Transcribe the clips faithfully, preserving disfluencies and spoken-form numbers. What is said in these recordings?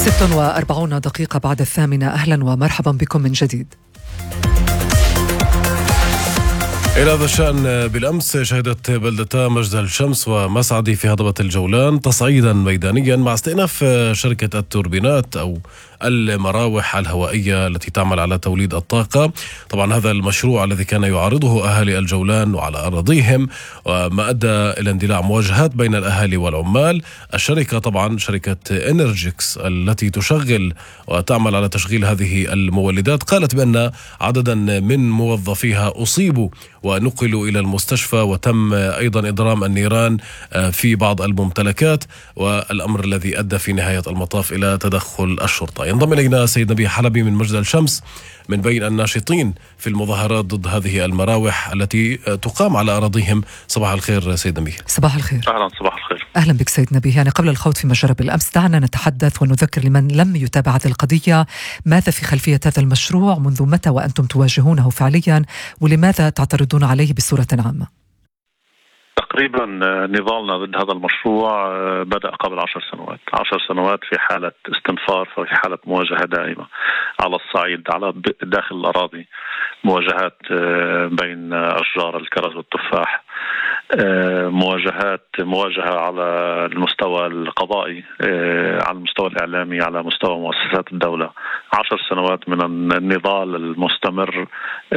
ست وأربعون دقيقة بعد الثامنة. أهلا ومرحبا بكم من جديد. إلى هذا الشأن، بالأمس شهدت بلدتا مجد الشمس ومسعدي في هضبة الجولان تصعيدا ميدانيا مع استئناف شركة التوربينات أو المراوح الهوائية التي تعمل على توليد الطاقة. طبعا هذا المشروع الذي كان يعارضه أهالي الجولان وعلى أراضيهم، وما أدى إلى اندلاع مواجهات بين الأهالي والعمال. الشركة طبعا شركة إنرجيكس التي تشغل وتعمل على تشغيل هذه المولدات قالت بأن عددا من موظفيها أصيبوا ونقلوا إلى المستشفى، وتم أيضا إضرام النيران في بعض الممتلكات، والأمر الذي أدى في نهاية المطاف إلى تدخل الشرطة. ينضم إلينا سيد نبيه حلبي من مجد الشمس من بين الناشطين في المظاهرات ضد هذه المراوح التي تقام على أراضيهم. صباح الخير سيد نبيه. صباح الخير. أهلا، صباح الخير. أهلا بك سيد نبيه. يعني قبل الخوض في مجرى بالأمس دعنا نتحدث ونذكر لمن لم يتابع هذه القضية ماذا في خلفية هذا المشروع، منذ متى وأنتم تواجهونه فعليا، ولماذا تعترضون عليه بصورة عامة؟ تقريبا نضالنا ضد هذا المشروع بدأ قبل عشر سنوات عشر سنوات في حالة استنفار، في حالة مواجهة دائمة على الصعيد على داخل الأراضي، مواجهات بين أشجار الكرز والتفاح، مواجهات مواجهة على المستوى القضائي، على المستوى الإعلامي، على مستوى مؤسسات الدولة. عشر سنوات من النضال المستمر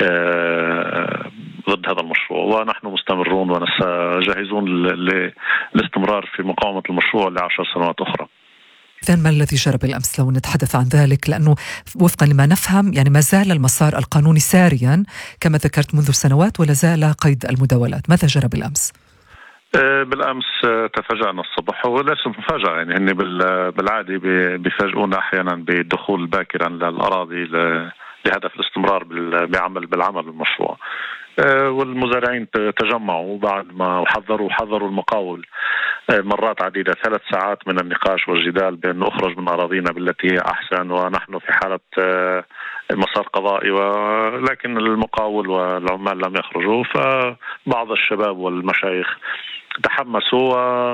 ضد هذا المشروع، ونحن مستمرون وجاهزون للاستمرار في مقاومة المشروع لعشر سنوات أخرى. إذن ما الذي جرى بالأمس لو نتحدث عن ذلك؟ لأنه وفقا لما نفهم يعني ما زال المسار القانوني ساريا كما ذكرت منذ سنوات، ولا زال قيد المداولات. ماذا جرى بالأمس؟ بالأمس تفاجأنا الصبح، وليس مفاجأة، يعني هن بالعادي بيفاجئونا أحيانا بالدخول باكرا للأراضي لهدف الاستمرار بعمل بالعمل المشروع. والمزارعين تجمعوا بعد ما حذروا حذروا المقاول مرات عديدة، ثلاث ساعات من النقاش والجدال بأن نخرج من أراضينا بالتي هي أحسن، ونحن في حالة مسار قضائي، ولكن المقاول والعمال لم يخرجوا. فبعض الشباب والمشايخ تحمسوا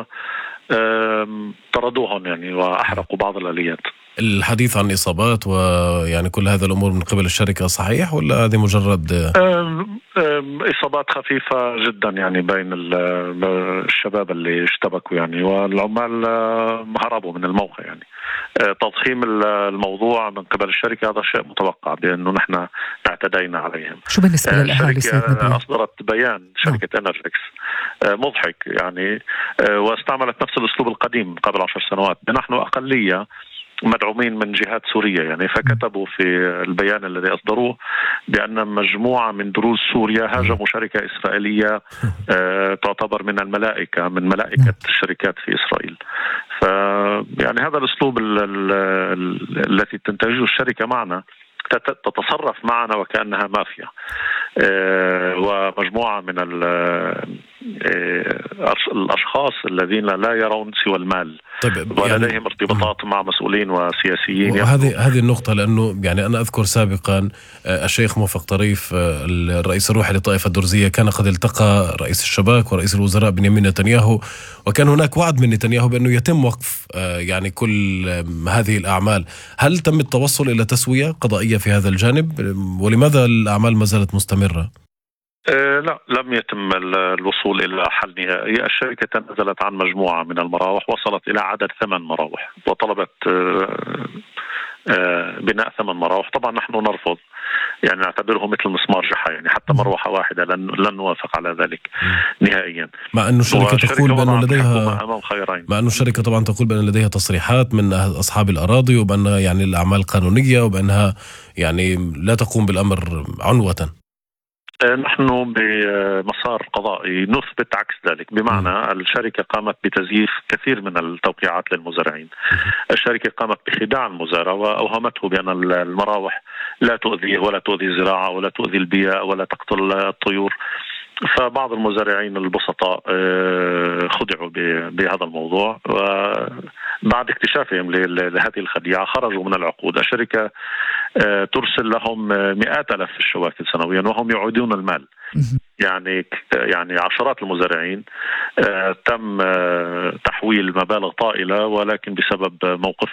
وطردوهم يعني، وأحرقوا بعض الآليات. الحديث عن إصابات ويعني كل هذا الأمور من قبل الشركة صحيح، ولا هذه مجرد أم أم إصابات خفيفة جدا يعني بين الشباب اللي اشتبكوا يعني، والعمال هربوا من الموقع يعني. تضخيم الموضوع من قبل الشركة هذا شيء متوقع، بأنه نحن اعتدينا عليهم. شو بالنسبة للأهالي سيدنا؟ الشركة أصدرت بيان، شركة إنرجيكس مضحك يعني، واستعملت نفس الأسلوب القديم قبل عشر سنوات. نحن أقلية مدعومين من جهات سورية يعني، فكتبوا في البيان الذي أصدروه بأن مجموعة من دروز سوريا هاجموا شركة إسرائيلية تعتبر من الملائكة من ملائكة الشركات في إسرائيل. ف يعني هذا الأسلوب التي تنتهجه الشركة معنا، تتصرف معنا وكأنها مافيا، ومجموعة من الأشخاص الذين لا يرون سوى المال، طيب ولديهم يعني ارتباطات مع مسؤولين وسياسيين. وهذه هذه النقطة، لأنه يعني أنا أذكر سابقا الشيخ موفق طريف الرئيس الروحي للطائفة الدرزية كان قد التقى رئيس الشباك ورئيس الوزراء بنيامين نتنياهو، وكان هناك وعد من نتنياهو بأنه يتم وقف يعني كل هذه الأعمال. هل تم التوصل إلى تسوية قضائية في هذا الجانب، ولماذا الأعمال ما زالت مستمرة؟ أه لا، لم يتم الوصول إلى حل نهائي. الشركة تنازلت عن مجموعة من المراوح، وصلت إلى عدد ثمان مراوح، وطلبت أه أه بناء ثمان مراوح. طبعا نحن نرفض، يعني نعتبره مثل مسمار جحا، يعني حتى مروحة واحدة لن, لن نوافق على ذلك نهائيا. مع أنه الشركة تقول بأنه لديها أمام خيرين. مع أنه الشركة طبعا تقول بأن لديها تصريحات من أصحاب الأراضي، وبأنها يعني الأعمال قانونية، وبأنها يعني لا تقوم بالأمر عنوة. نحن بمسار قضائي نثبت عكس ذلك، بمعنى الشركة قامت بتزييف كثير من التوقيعات للمزارعين. الشركة قامت بخداع المزارع وأوهمته بأن المراوح لا تؤذيه ولا تؤذي الزراعة ولا تؤذي البيئة ولا تقتل الطيور. فبعض المزارعين البسطاء خدعوا بهذا الموضوع، وبعد اكتشافهم لهذه الخديعة خرجوا من العقود. الشركة ترسل لهم مئات ألاف الشواكل سنويا وهم يعيدون المال. يعني يعني عشرات المزارعين تم تحويل مبالغ طائلة، ولكن بسبب موقف